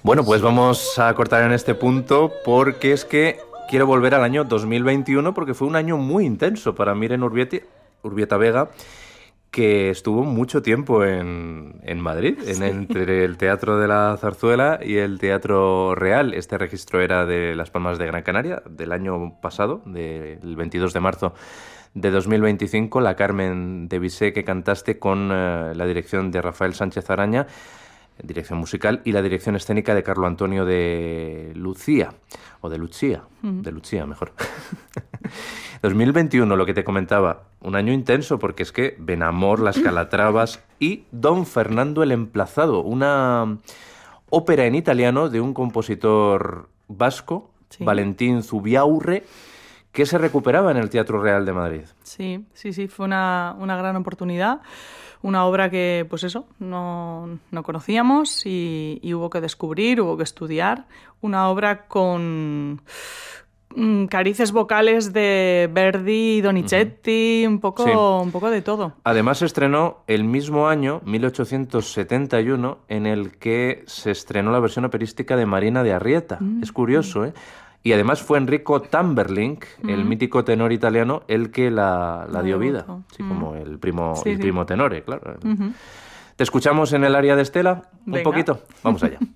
Bueno, pues vamos a cortar en este punto porque es que quiero volver al año 2021 porque fue un año muy intenso para Miren Urbieta Vega, que estuvo mucho tiempo en Madrid, entre el Teatro de la Zarzuela y el Teatro Real. Este registro era de Las Palmas de Gran Canaria, del año pasado, del 22 de marzo de 2025, la Carmen de Bizet que cantaste con la dirección de Rafael Sánchez Araña, dirección musical, y la dirección escénica de Carlo Antonio de Lucía, o de Lucía, de Lucía mejor. 2021, lo que te comentaba, un año intenso porque es que Benamor, Las Calatravas y Don Fernando el Emplazado, una ópera en italiano de un compositor vasco, sí, Valentín Zubiaurre, que se recuperaba en el Teatro Real de Madrid. Sí, fue una gran oportunidad, una obra que, pues eso, no conocíamos y hubo que descubrir, hubo que estudiar, una obra con carices vocales de Verdi, Donizetti, un poco de todo. Además se estrenó el mismo año, 1871, en el que se estrenó la versión operística de Marina de Arrieta. Es curioso, ¿eh? Y además fue Enrico Tamberlink, el mítico tenor italiano, el que la dio vida. Sí, como el primo tenore, claro. ¿Te escuchamos en el aria de Stella? Venga. Un poquito. Vamos allá.